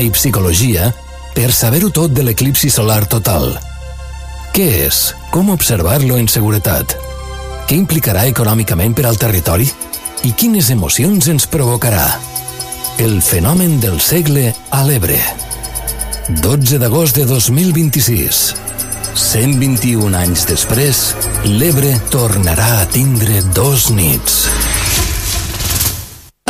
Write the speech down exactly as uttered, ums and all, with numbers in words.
i psicologia per saber-ho tot de l'eclipsi solar total. Què és? Com observar-lo en seguretat? Què implicarà econòmicament per al territori? I quines emocions ens provocarà? El fenomen del segle a l'Ebre. dotze d'agost de dos mil vint-i-sis. cent vint-i-un anys després, l'Ebre tornarà a tindre dos nits.